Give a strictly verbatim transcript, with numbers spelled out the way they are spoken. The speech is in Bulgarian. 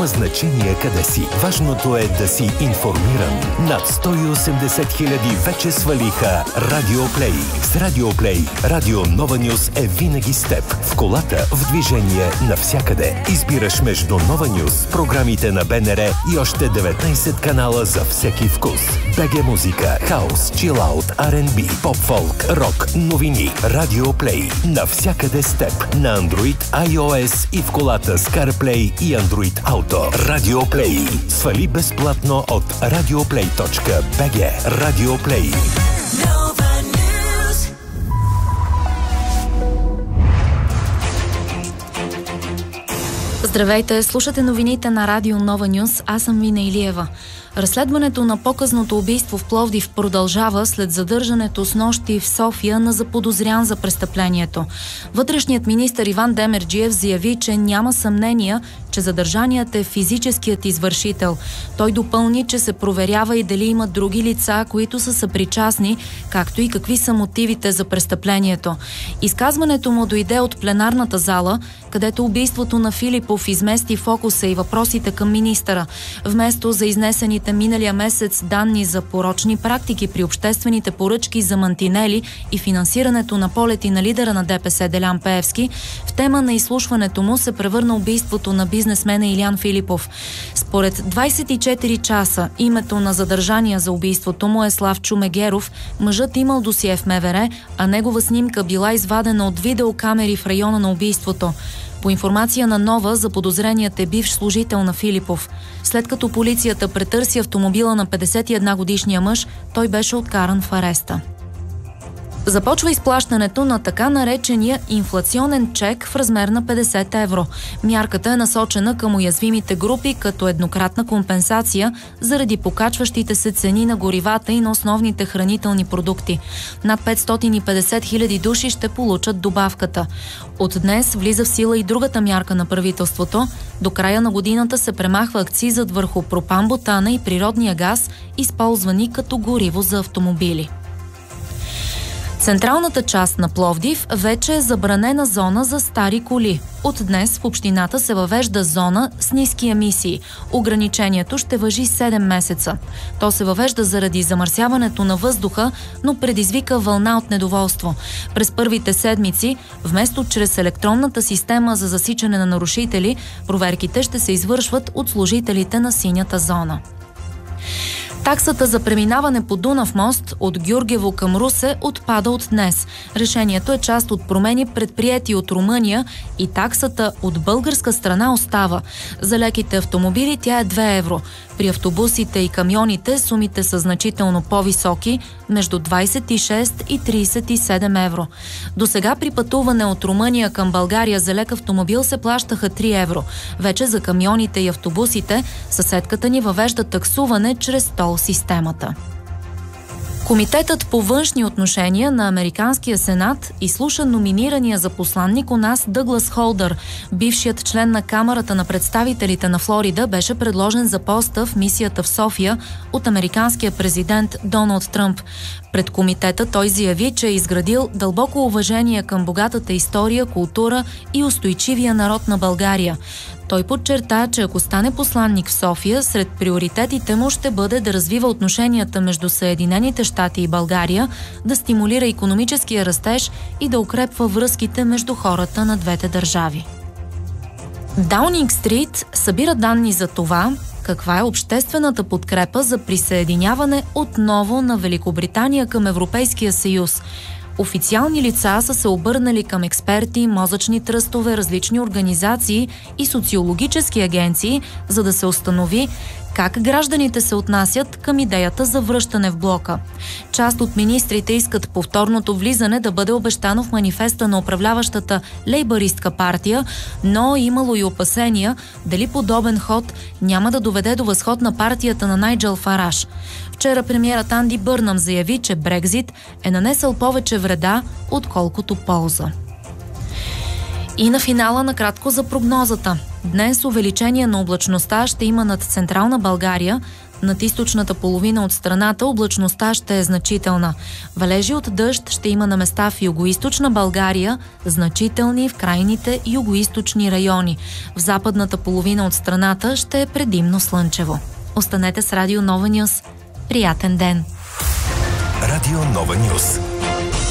Няма значение къде си. Важното е да си информиран. Над сто и осемдесет хиляди вече свалиха Радио Плей. С Радио Плей, Радио Нова Нюз е винаги с теб. В колата, в движение, навсякъде. Избираш между Нова Нюз, програмите на БНР и още деветнайсет канала за всеки вкус. БГ музика, хаус, чилаут, Ар енд Би, поп-фолк, рок, новини. Радио Плей. Навсякъде с теб. На Android, iOS и в колата с CarPlay и Android Auto. Радио Плей. Свали безплатно от радиоплей точка би джи. Радио Плей. Здравейте, слушате новините на Радио Нова Нюз. Аз съм Мина Илиева. Разследването на показното убийство в Пловдив продължава след задържането с нощи в София на заподозрян за престъплението. Вътрешният министър Иван Демерджиев заяви, че няма съмнения, че задържаният е физическият извършител. Той допълни, че се проверява и дали има други лица, които са съпричастни, както и какви са мотивите за престъплението. Изказването му дойде от пленарната зала, където убийството на Филипов измести фокуса и въпросите към министъра. Вместо за изнесените миналия месец данни за порочни практики при обществените поръчки за мантинели и финансирането на полети на лидера на ДПС Делян Пеевски, в тема на изслушването му се превърна убийството на бизнесмена Илиян Филипов. Според двайсет и четири часа името на задържания за убийството му е Славчо Мегеров. Мъжът имал досие в МВР, а негова снимка била извадена от видеокамери в района на убийството. По информация на Нова, заподозреният е бивш служител на Филипов. След като полицията претърси автомобила на петдесет и една годишния мъж, той беше откаран в ареста. Започва изплащането на така наречения инфлационен чек в размер на петдесет евро. Мярката е насочена към уязвимите групи като еднократна компенсация заради покачващите се цени на горивата и на основните хранителни продукти. Над петстотин и петдесет хиляди души ще получат добавката. От днес влиза в сила и другата мярка на правителството. До края на годината се премахва акцизът върху пропан-бутана и природния газ, използвани като гориво за автомобили. Централната част на Пловдив вече е забранена зона за стари коли. От днес в общината се въвежда зона с ниски емисии. Ограничението ще важи седем месеца. То се въвежда заради замърсяването на въздуха, но предизвика вълна от недоволство. През първите седмици, вместо чрез електронната система за засичане на нарушители, проверките ще се извършват от служителите на синята зона. Таксата за преминаване по Дунав мост от Гюргево към Русе отпада от днес. Решението е част от промени, предприети от Румъния, и таксата от българска страна остава. За леките автомобили тя е две евро. При автобусите и камионите сумите са значително по-високи, между двайсет и шест и трийсет и седем евро. До сега при пътуване от Румъния към България за лек автомобил се плащаха три евро. Вече за камионите и автобусите съседката ни въвежда таксуване чрез тол системата. Комитетът по външни отношения на Американския сенат изслуша номинирания за посланник у нас Дъглас Холдър. Бившият член на Камарата на представителите на Флорида беше предложен за поста в мисията в София от американския президент Доналд Тръмп. Пред комитета той заяви, че е изградил дълбоко уважение към богатата история, култура и устойчивия народ на България. Той подчерта, че ако стане посланник в София, сред приоритетите му ще бъде да развива отношенията между Съединените щати и България, да стимулира икономическия растеж и да укрепва връзките между хората на двете държави. Даунинг Стрит събира данни за това, каква е обществената подкрепа за присъединяване отново на Великобритания към Европейския съюз. Официални лица са се обърнали към експерти, мозъчни тръстове, различни организации и социологически агенции, за да се установи как гражданите се отнасят към идеята за връщане в блока. Част от министрите искат повторното влизане да бъде обещано в манифеста на управляващата лейбъристка партия, но имало и опасения дали подобен ход няма да доведе до възход на партията на Найджел Фараш. Вчера премиерът Анди Бърнам заяви, че Брекзит е нанесъл повече вреда, отколкото полза. И на финала накратко за прогнозата. Днес увеличение на облачността ще има над централна България. Над източната половина от страната облачността ще е значителна. Валежи от дъжд ще има на места в югоизточна България, значителни в крайните югоизточни райони. В западната половина от страната ще е предимно слънчево. Останете с Радио Нова Нюс. Приятен ден! Радио Нова Нюс.